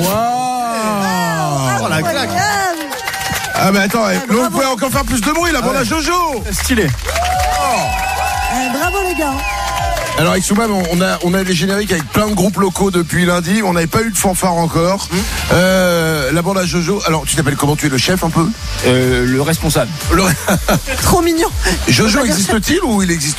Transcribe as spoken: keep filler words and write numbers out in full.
Oh la claque. Ah mais attends, eh, vous pouvez encore faire plus de bruit, la bande à Jojo. Stylé. Eh, bravo les gars. Alors avec Soumam, on a on a des génériques avec plein de groupes locaux depuis lundi. On n'avait pas eu de fanfare encore. Mmh. Euh, la bande à Jojo. Alors tu t'appelles comment? Tu es le chef un peu? euh, Le responsable. Le... Trop mignon. Jojo existe-t-il ou il existe